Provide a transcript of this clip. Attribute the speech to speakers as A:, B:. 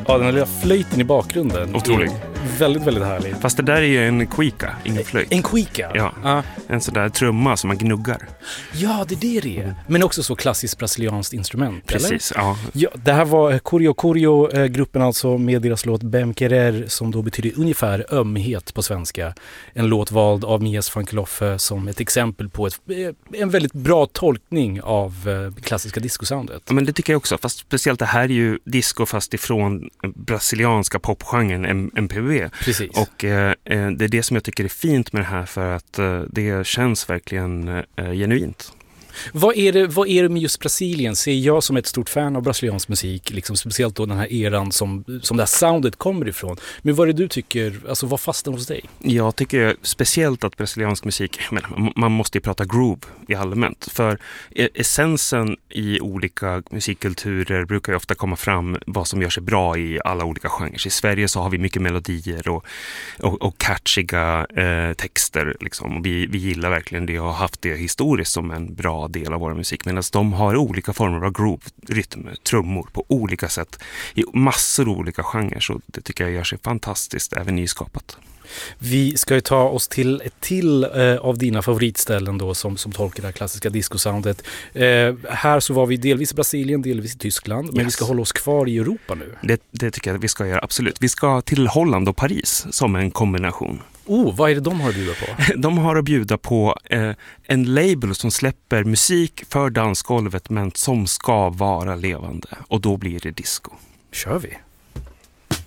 A: Ja, den här lilla flöjten i bakgrunden.
B: Otrolig.
A: Väldigt, väldigt härlig.
B: Fast det där är ju en cuica, ingen flöjt.
A: En cuica?
B: Ja, en sån där trumma som man gnuggar.
A: Ja, det är det. Men också så klassiskt brasilianskt instrument,
B: precis,
A: eller?
B: Ja.
A: Ja, det här var Corio, gruppen alltså med deras låt Bem Querer, som då betyder ungefär ömhet på svenska. En låt vald av Mies van Kloffe som ett exempel på en väldigt bra tolkning av klassiska discosoundet.
B: Ja, men det tycker jag också, fast speciellt det här är ju disco fast ifrån brasilianska popgenren MPB.
A: Precis.
B: Och det är det som jag tycker är fint med det här, för att det känns verkligen genuint.
A: Vad är det med just Brasilien? Ser jag som ett stort fan av brasiliansk musik, liksom speciellt då den här eran som det här soundet kommer ifrån. Men vad är det du tycker, alltså vad fastnar hos dig?
B: Jag tycker speciellt att brasiliansk musik, man måste ju prata groove i allmänt, för essensen i olika musikkulturer brukar ju ofta komma fram vad som gör sig bra i alla olika genrer. I Sverige så har vi mycket melodier och catchiga texter liksom. Vi gillar verkligen det och har haft det historiskt som en bra del av vår musik, medan de har olika former av groove, rytm, trummor på olika sätt i massor av olika genrer, så det tycker jag gör sig fantastiskt, även nyskapat.
A: Vi ska ju ta oss till ett till av dina favoritställen då som tolkar det här klassiska discosoundet. Här så var vi delvis i Brasilien, delvis i Tyskland, men vi ska hålla oss kvar i Europa nu.
B: Det tycker jag att vi ska göra, absolut. Vi ska till Holland och Paris som en kombination.
A: Vad är det de har att bjuda på?
B: De har att bjuda på en label som släpper musik för dansgolvet men som ska vara levande. Och då blir det disco.
A: Kör vi!